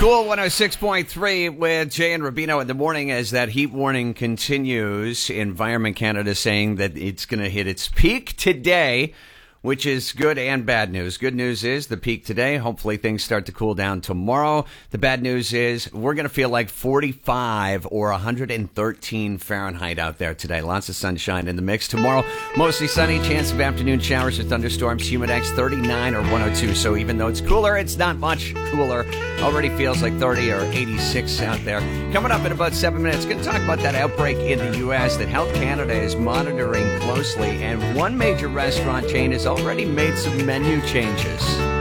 Cool 106.3 with Jay and Rubino in the morning as that heat warning continues. Environment Canada saying that it's going to hit its peak today, which is good and bad news. Good news is the peak today. Hopefully things start to cool down tomorrow. The bad news is we're going to feel like 45 or 113 Fahrenheit out there today. Lots of sunshine in the mix. Tomorrow, mostly sunny. Chance of afternoon showers or thunderstorms. Humidex 39 or 102. So even though it's cooler, it's not much cooler. Already feels like 30 or 86 out there. Coming up in about 7 minutes, going to talk about that outbreak in the U.S. that Health Canada is monitoring closely. And one major restaurant chain has already made some menu changes.